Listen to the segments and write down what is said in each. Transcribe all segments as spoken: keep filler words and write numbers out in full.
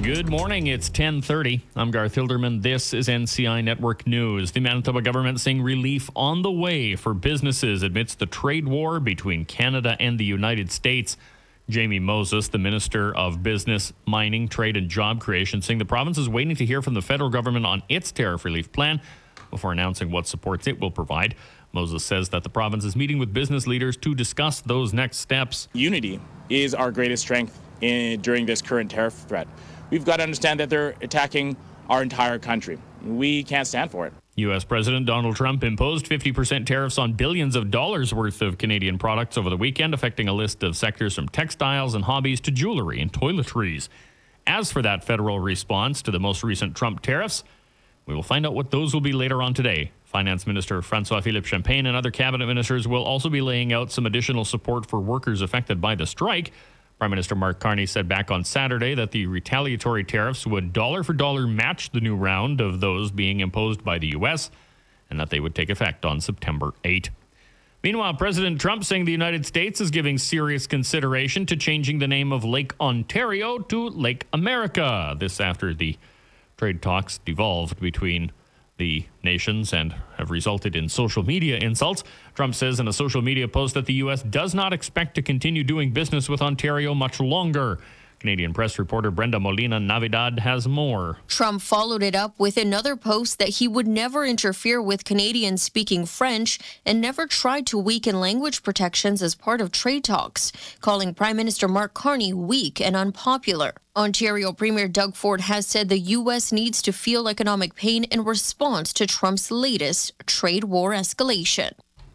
Good morning. It's ten thirty. I'm Garth Hilderman. This is N C I Network News. The Manitoba government saying relief on the way for businesses amidst the trade war between Canada and the United States. Jamie Moses, the Minister of Business, Mining, Trade and Job Creation, saying the province is waiting to hear from the federal government on its tariff relief plan before announcing what supports it will provide. Moses says that the province is meeting with business leaders to discuss those next steps. Unity is our greatest strength in, during this current tariff threat. We've got to understand that they're attacking our entire country. We can't stand for it. U S. President Donald Trump imposed fifty percent tariffs on billions of dollars worth of Canadian products over the weekend, affecting a list of sectors from textiles and hobbies to jewelry and toiletries. As for that federal response to the most recent Trump tariffs, we will find out what those will be later on today. Finance Minister François-Philippe Champagne and other cabinet ministers will also be laying out some additional support for workers affected by the strike. Prime Minister Mark Carney said back on Saturday that the retaliatory tariffs would dollar for dollar match the new round of those being imposed by the U S and that they would take effect on September eighth. Meanwhile, President Trump saying the United States is giving serious consideration to changing the name of Lake Ontario to Lake America. This after the trade talks devolved between the nations and have resulted in social media insults. Trump says in a social media post that the U S does not expect to continue doing business with Ontario much longer. Canadian press reporter Brenda Molina Navidad has more. Trump followed it up with another post that he would never interfere with Canadians speaking French and never tried to weaken language protections as part of trade talks, calling Prime Minister Mark Carney weak and unpopular. Ontario Premier Doug Ford has said the U S needs to feel economic pain in response to Trump's latest trade war escalation.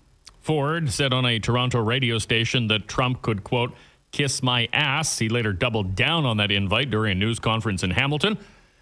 Ford said on a Toronto radio station that Trump could, quote, kiss my ass. He later doubled down on that invite during a news conference in Hamilton.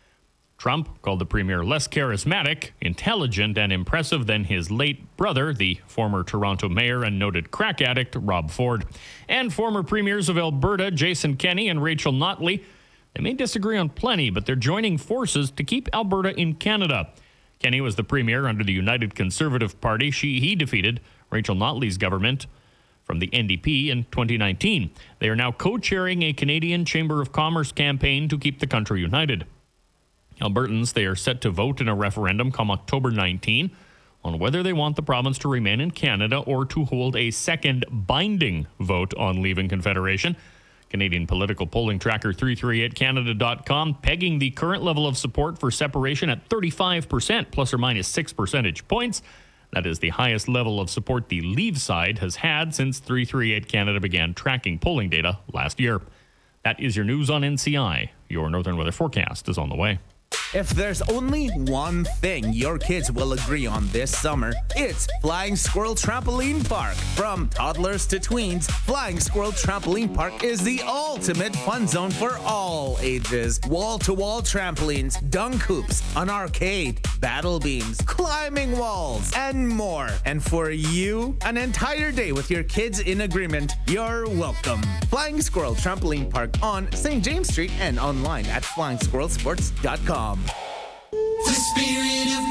Trump called the premier less charismatic, intelligent, and impressive than his late brother, the former Toronto mayor and noted crack addict, Rob Ford. And former premiers of Alberta, Jason Kenney and Rachel Notley, they may disagree on plenty, but they're joining forces to keep Alberta in Canada. Kenney was the premier under the United Conservative Party. She, he defeated Rachel Notley's government from the N D P in twenty nineteen. They are now co-chairing a Canadian Chamber of Commerce campaign to keep the country united. Albertans, they are set to vote in a referendum come October nineteenth on whether they want the province to remain in Canada or to hold a second binding vote on leaving Confederation. Canadian political polling tracker three thirty-eight Canada dot com pegging the current level of support for separation at thirty-five percent, plus or minus six percentage points. That is the highest level of support the Leave side has had since three thirty-eight Canada began tracking polling data last year. That is your news on N C I. Your Northern Weather Forecast is on the way. If there's only one thing your kids will agree on this summer, it's Flying Squirrel Trampoline Park. From toddlers to tweens, Flying Squirrel Trampoline Park is the ultimate fun zone for all ages. Wall-to-wall trampolines, dunk hoops, an arcade, battle beams, climbing walls, and more. And for you, an entire day with your kids in agreement. You're welcome. Flying Squirrel Trampoline Park on Saint James Street and online at flying squirrel sports dot com. The spirit of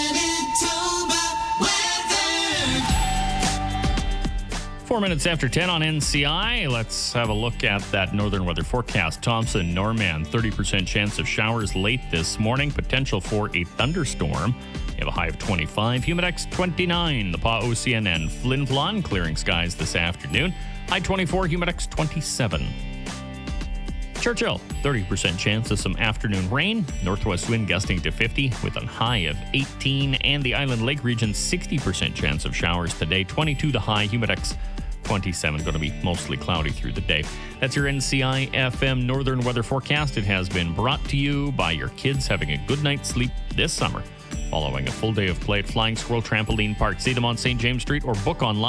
Manitoba weather. Four minutes after ten on N C I. Let's have a look at that Northern Weather Forecast. Thompson, Norman, thirty percent chance of showers late this morning. Potential for a thunderstorm. You have a high of twenty-five. Humidex twenty-nine. The Pas O C N N. Flin Flon, clearing skies this afternoon. High twenty-four. Humidex twenty-seven. Churchill, thirty percent chance of some afternoon rain. Northwest wind gusting to fifty with a high of eighteen. And the Island Lake region, sixty percent chance of showers today. twenty-two the high. Humidex twenty-seven. Going to be mostly cloudy through the day. That's your N C I F M Northern Weather Forecast. It has been brought to you by your kids having a good night's sleep this summer. Following a full day of play at Flying Squirrel Trampoline Park. See them on Saint James Street or book online